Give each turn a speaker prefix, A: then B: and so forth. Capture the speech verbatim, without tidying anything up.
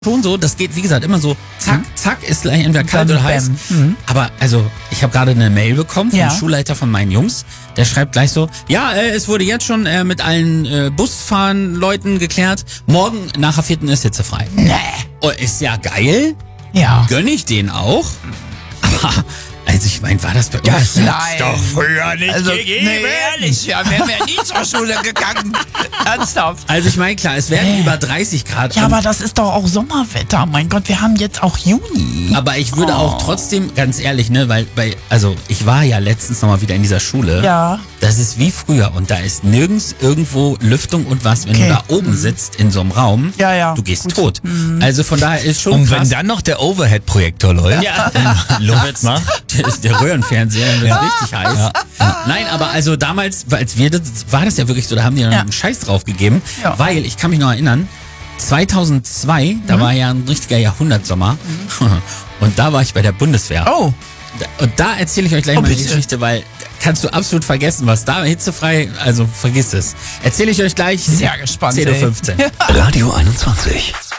A: schon so, das geht, wie gesagt, immer so, zack, mhm. zack, ist gleich entweder kalt
B: Dann
A: oder heiß.
B: Mhm.
A: Aber, also, ich habe gerade eine Mail bekommen vom
B: Ja.
A: Schulleiter von meinen Jungs. Der schreibt gleich so, ja, äh, es wurde jetzt schon äh, mit allen äh, Busfahren-Leuten geklärt. Morgen nach der vierten ist hitzefrei.
B: Nee.
A: Oh, ist ja geil.
B: Ja.
A: Gönn ich den auch. Aber, also ich meine, war das bei
B: Ja,
A: uns
B: nein.
A: doch früher nicht
B: Also,
A: gegeben?
B: nee, ehrlich, ja, wären wir nie zur Schule gegangen. Ernsthaft.
A: Also ich meine, klar, es werden
B: Nee.
A: über dreißig Grad.
B: Ja,
A: und-
B: aber das ist doch auch Sommerwetter. Mein Gott, wir haben jetzt auch Juni.
A: Aber ich würde
B: Oh.
A: auch trotzdem, ganz ehrlich, ne, weil, bei, also ich war ja letztens nochmal wieder in dieser Schule.
B: Ja.
A: Das ist wie früher und da ist nirgends irgendwo Lüftung und was, wenn
B: Okay.
A: du da oben sitzt in so einem Raum,
B: Ja, ja.
A: du gehst
B: Gut.
A: tot. Also von daher ist schon
C: Und
A: krass.
C: wenn dann noch der Overhead-Projektor läuft,
A: ja,
C: Luft macht.
A: der, der Röhrenfernseher wird richtig heiß. Nein, aber also damals, als wir das, war das ja wirklich so, da haben die dann
B: Ja.
A: einen Scheiß drauf gegeben,
B: Ja.
A: weil, ich kann mich noch erinnern, zweitausendzwei, da war ja ein richtiger Jahrhundertsommer und da war ich bei der Bundeswehr.
B: Oh.
A: Und da erzähle ich euch gleich
B: Oh,
A: mal die
B: bitte.
A: Geschichte, weil kannst du absolut vergessen, was da hitzefrei, also vergiss es. Erzähle ich euch gleich.
B: Sehr gespannt,
A: zehn Uhr
B: ey.
A: fünfzehn.
D: Radio einundzwanzig.